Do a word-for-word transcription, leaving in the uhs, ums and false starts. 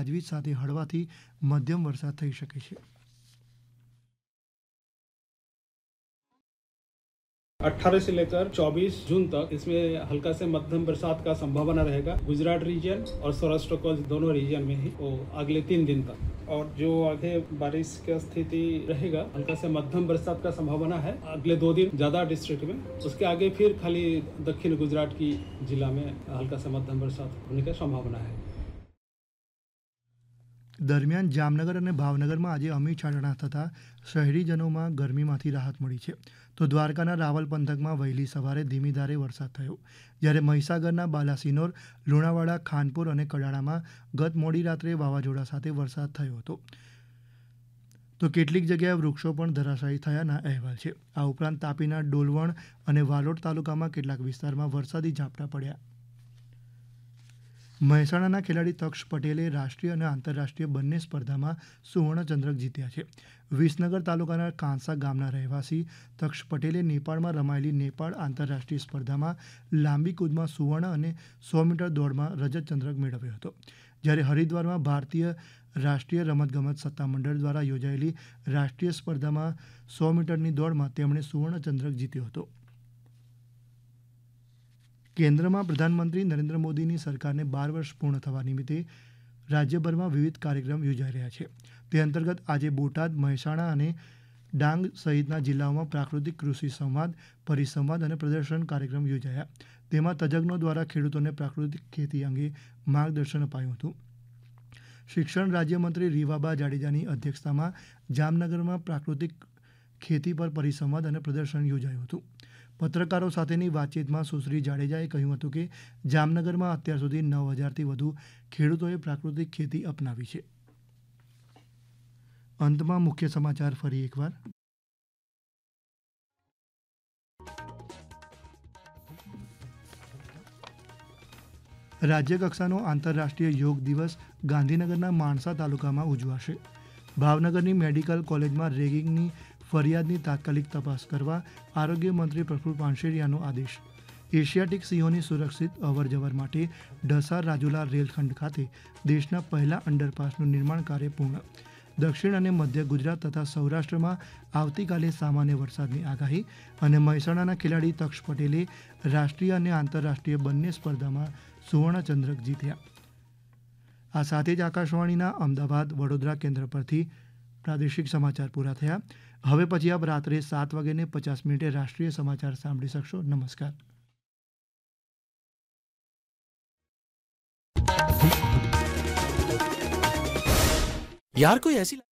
ગાજવીજ સાથે હળવાથી મધ્યમ વરસાદ થઈ શકે છે. अठारह से लेकर चौबीस जून तक इसमें हल्का से मध्यम बरसात का संभावना रहेगा गुजरात रीजन और सौराष्ट्र कच्छ दोनों रीजन में ही वो अगले तीन दिन तक. और जो आगे बारिश का स्थिति रहेगा हल्का से मध्यम बरसात का संभावना है अगले दो दिन ज्यादा डिस्ट्रिक्ट में. उसके आगे फिर खाली दक्षिण गुजरात की जिला में हल्का से मध्यम बरसात होने की संभावना है. દરમિયાન જામનગર અને ભાવનગરમાં આજે અમી છાંટણા થતાં શહેરીજનોમાં ગરમીમાંથી રાહત મળી છે. તો દ્વારકાના રાવલ પંથકમાં વહેલી સવારે ધીમી ધારે વરસાદ થયો, જ્યારે મહીસાગરના બાલાસિનોર, લુણાવાડા, ખાનપુર અને કડાણામાં ગત મોડી રાત્રે વાવાઝોડા સાથે વરસાદ થયો હતો. તો કેટલીક જગ્યાએ વૃક્ષો પણ ધરાશાયી થયાના અહેવાલ છે. આ ઉપરાંત તાપીના ડોલવણ અને વાલોડ તાલુકામાં કેટલાક વિસ્તારમાં વરસાદી ઝાપટા પડ્યા. મહેસાણાના ખેલાડી તક્ષ પટેલે રાષ્ટ્રીય અને આંતરરાષ્ટ્રીય બંને સ્પર્ધામાં સુવર્ણચંદ્રક જીત્યા છે. વિસનગર તાલુકાના કાંસા ગામના રહેવાસી તક્ષ પટેલે નેપાળમાં રમાયેલી નેપાળ આંતરરાષ્ટ્રીય સ્પર્ધામાં લાંબી કૂદમાં સુવર્ણ અને સો મીટર દોડમાં રજત ચંદ્રક મેળવ્યો હતો. જ્યારે હરિદ્વારમાં ભારતીય રાષ્ટ્રીય રમતગમત સત્તામંડળ દ્વારા યોજાયેલી રાષ્ટ્રીય સ્પર્ધામાં સો મીટરની દોડમાં તેમણે સુવર્ણચંદ્રક જીત્યો હતો. કેન્દ્રમાં પ્રધાનમંત્રી નરેન્દ્ર મોદીની સરકારને બાર વર્ષ પૂર્ણ થવા નિમિત્તે રાજ્યભરમાં વિવિધ કાર્યક્રમ યોજાઈ રહ્યા છે. તે અંતર્ગત આજે બોટાદ, મહેસાણા અને ડાંગ સહિતના જિલ્લાઓમાં પ્રાકૃતિક કૃષિ સંવાદ, પરિસંવાદ અને પ્રદર્શન કાર્યક્રમ યોજાયા. તેમાં તજજ્ઞો દ્વારા ખેડૂતોને પ્રાકૃતિક ખેતી અંગે માર્ગદર્શન અપાયું હતું. શિક્ષણ રાજ્યમંત્રી રીવાબા જાડેજાની અધ્યક્ષતામાં જામનગરમાં પ્રાકૃતિક ખેતી પર પરિસંવાદ અને પ્રદર્શન યોજાયું હતું. પત્રકારો સાથેની વાતચીતમાં સુશ્રી જાડેજાએ કહ્યું હતું કે જામનગરમાં અત્યાર સુધી નવ હજારથી વધુ ખેડૂતોએ પ્રાકૃતિક ખેતી અપનાવી છે. અંતમાં મુખ્ય સમાચાર ફરી એકવાર. રાજ્યકક્ષાનો આંતરરાષ્ટ્રીય યોગ દિવસ ગાંધીનગરના માણસા તાલુકામાં ઉજવાશે. ભાવનગરની મેડિકલ કોલેજમાં રેગિંગની ફરિયાદની તાત્કાલિક તપાસ કરવા આરોગ્ય મંત્રી પ્રફુલ્લ પાનસેરિયાનો આદેશ. એશિયાટિક સિંહોની સુરક્ષિત અવરજવર માટે ઢસા રાજુલા રેલખંડ ખાતે દેશના પહેલા અંડરપાસનું નિર્માણ કાર્ય પૂર્ણ. દક્ષિણ અને મધ્ય ગુજરાત તથા સૌરાષ્ટ્રમાં આવતીકાલે સામાન્ય વરસાદની આગાહી. અને મહેસાણાના ખેલાડી તક્ષ પટેલે રાષ્ટ્રીય અને આંતરરાષ્ટ્રીય બંને સ્પર્ધામાં સુવર્ણચંદ્રક જીત્યા. આ સાથે જ આકાશવાણીના અમદાવાદ, વડોદરા કેન્દ્ર પરથી પ્રાદેશિક સમાચાર પૂરા થયા. હવે પછી આપ રાત્રે સાત વાગ્યાને પચાસ મિનિટે રાષ્ટ્રીય સમાચાર સાંભળી શકશો. નમસ્કાર. यार कोई ऐसी